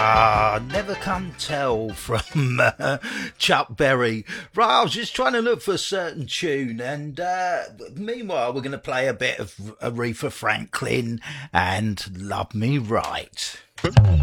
Never Can Tell from Chuck Berry. Right, I was just trying to look for a certain tune, and meanwhile, we're going to play a bit of Aretha Franklin and Love Me Right.